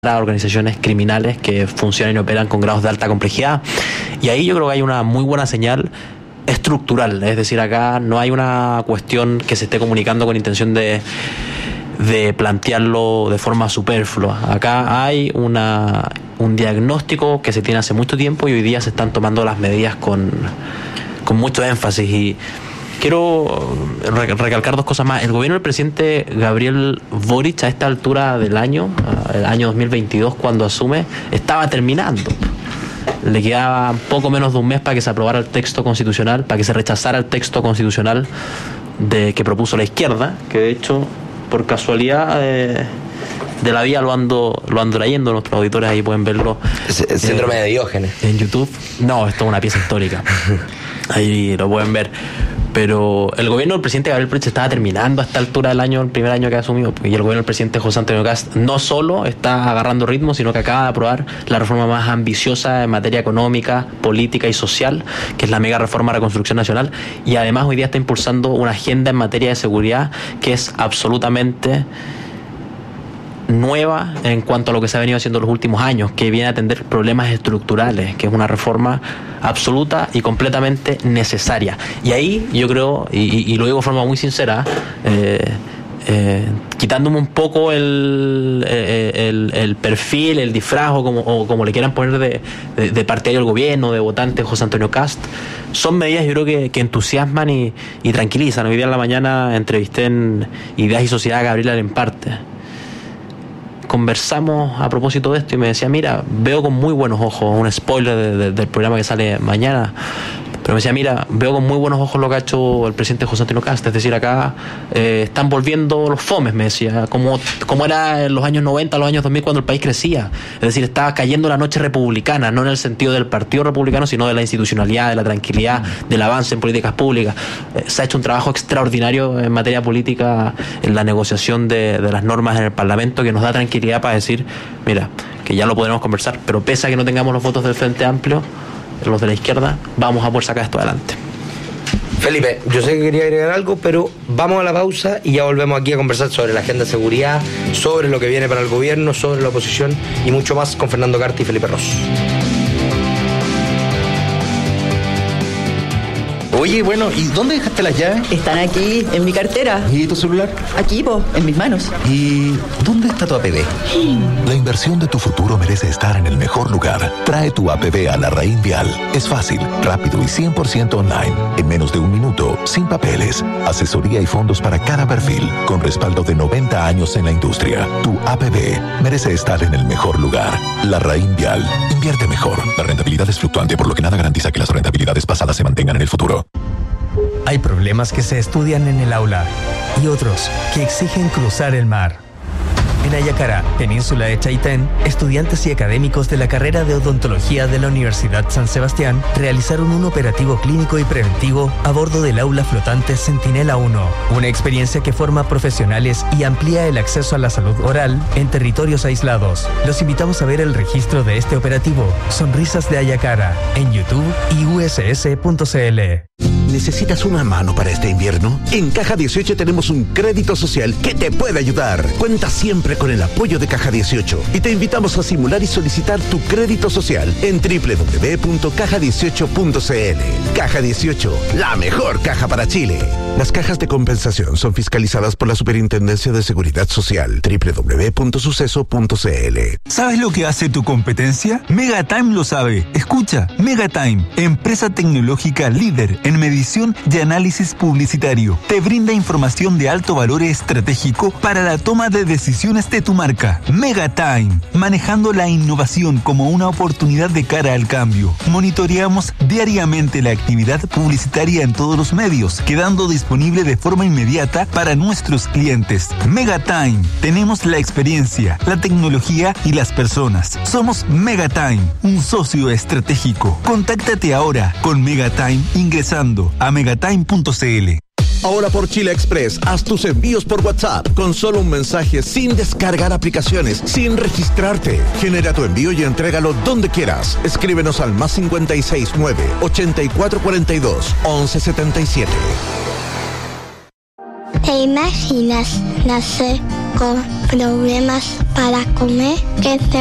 a organizaciones criminales que funcionan y operan con grados de alta complejidad. Y ahí yo creo que hay una muy buena señal estructural, es decir, acá no hay una cuestión que se esté comunicando con intención de plantearlo de forma superflua. Acá hay un diagnóstico que se tiene hace mucho tiempo y hoy día se están tomando las medidas con mucho énfasis. Y quiero recalcar dos cosas más. El gobierno del presidente Gabriel Boric a esta altura del año, el año 2022, cuando asume, estaba terminando. Le quedaba poco menos de un mes para que se aprobara el texto constitucional, para que se rechazara el texto constitucional que propuso la izquierda, que de hecho, por casualidad de la vida lo ando leyendo, nuestros auditores ahí pueden verlo. Síndrome de Diógenes. En YouTube. No, esto es una pieza histórica. Ahí lo pueden ver. Pero el gobierno del presidente Gabriel Boric estaba terminando a esta altura del año, el primer año que asumió, y el gobierno del presidente José Antonio Kast no solo está agarrando ritmo, sino que acaba de aprobar la reforma más ambiciosa en materia económica, política y social, que es la mega reforma de reconstrucción nacional, y además hoy día está impulsando una agenda en materia de seguridad que es absolutamente nueva en cuanto a lo que se ha venido haciendo los últimos años, que viene a atender problemas estructurales, que es una reforma absoluta y completamente necesaria. Y ahí yo creo, y lo digo de forma muy sincera, quitándome un poco el perfil, el disfraz o como le quieran poner de partidario del gobierno, de votante José Antonio Kast, son medidas yo creo que entusiasman y tranquilizan. Hoy día en la mañana entrevisté en Ideas y Sociedad a Gabriela Lemparte. Conversamos a propósito de esto y me decía, mira, veo con muy buenos ojos, un spoiler del programa que sale mañana, pero me decía, mira, veo con muy buenos ojos lo que ha hecho el presidente José Antonio Kast, es decir, acá están volviendo los fomes, me decía, como era en los años 90, los años 2000 cuando el país crecía, es decir, estaba cayendo la noche republicana, no en el sentido del partido republicano, sino de la institucionalidad, de la tranquilidad, del avance en políticas públicas. Se ha hecho un trabajo extraordinario en materia política, en la negociación de las normas en el Parlamento, que nos da tranquilidad para decir, mira, que ya lo podremos conversar, pero pese a que no tengamos los votos del Frente Amplio, los de la izquierda, vamos a poder sacar esto adelante. Felipe, yo sé que quería agregar algo, pero vamos a la pausa y ya volvemos aquí a conversar sobre la agenda de seguridad, sobre lo que viene para el gobierno, sobre la oposición y mucho más con Fernando Carti y Felipe Ros. Oye, bueno, ¿y dónde dejaste las llaves? Están aquí, en mi cartera. ¿Y tu celular? Aquí, en mis manos. ¿Y dónde está tu APB? La inversión de tu futuro merece estar en el mejor lugar. Trae tu APB a Larraín Vial. Es fácil, rápido y 100% online. En menos de un minuto, sin papeles. Asesoría y fondos para cada perfil, con respaldo de 90 años en la industria. Tu APB merece estar en el mejor lugar. Larraín Vial. Invierte mejor. La rentabilidad es fluctuante, por lo que nada garantiza que las rentabilidades pasadas se mantengan en el futuro. Hay problemas que se estudian en el aula y otros que exigen cruzar el mar. En Ayacara, península de Chaitén, estudiantes y académicos de la carrera de odontología de la Universidad San Sebastián realizaron un operativo clínico y preventivo a bordo del aula flotante Centinela 1, una experiencia que forma profesionales y amplía el acceso a la salud oral en territorios aislados. Los invitamos a ver el registro de este operativo, Sonrisas de Ayacara, en YouTube y uss.cl. ¿Necesitas una mano para este invierno? En Caja 18 tenemos un crédito social que te puede ayudar. Cuenta siempre con el apoyo de Caja 18 y te invitamos a simular y solicitar tu crédito social en www.caja18.cl. Caja 18, la mejor caja para Chile. Las cajas de compensación son fiscalizadas por la Superintendencia de Seguridad Social. www.suceso.cl. ¿Sabes lo que hace tu competencia? Megatime lo sabe. Escucha, Megatime, empresa tecnológica líder en medición y análisis publicitario. Te brinda información de alto valor estratégico para la toma de decisiones de tu marca. Megatime, manejando la innovación como una oportunidad de cara al cambio. Monitoreamos diariamente la actividad publicitaria en todos los medios, quedando disponible de forma inmediata para nuestros clientes. Megatime, tenemos la experiencia, la tecnología y las personas. Somos Megatime, un socio estratégico. Contáctate ahora con Megatime ingresando a megatime.cl. Ahora por Chile Express, haz tus envíos por WhatsApp con solo un mensaje, sin descargar aplicaciones, sin registrarte. Genera tu envío y entrégalo donde quieras. Escríbenos al +569 8442 1177. ¿Te imaginas nacer con problemas para comer, que se